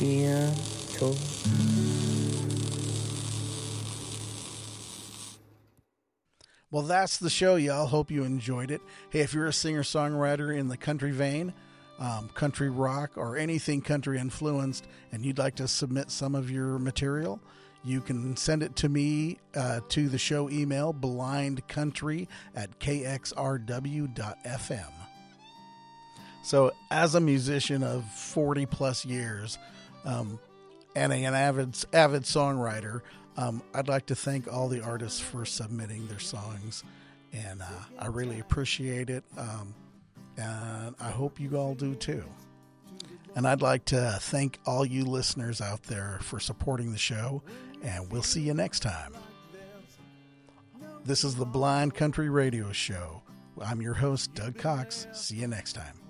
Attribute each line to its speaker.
Speaker 1: Yeah, cool.
Speaker 2: Well, that's the show, y'all. Hope you enjoyed it. Hey, if you're a singer-songwriter in the country vein, country rock, or anything country influenced, and you'd like to submit some of your material, you can send it to me to the show email, blindcountry@kxrw.fm. So as a musician of 40 plus years and an avid songwriter, I'd like to thank all the artists for submitting their songs, and I really appreciate it, and I hope you all do too. And I'd like to thank all you listeners out there for supporting the show, and we'll see you next time. This is the Blind Country Radio Show. I'm your host, Doug Cox. See you next time.